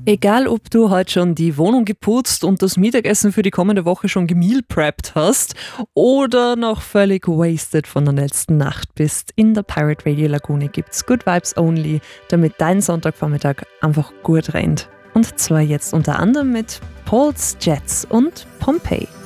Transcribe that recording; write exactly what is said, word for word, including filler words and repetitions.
Egal, ob du heute schon die Wohnung geputzt und das Mittagessen für die kommende Woche schon gemeal prepped hast oder noch völlig wasted von der letzten Nacht bist, in der Pirate Radio Lagune gibt's Good Vibes Only, damit dein Sonntagvormittag einfach gut rennt. Und zwar jetzt unter anderem mit Paul's Jets und Pompeii.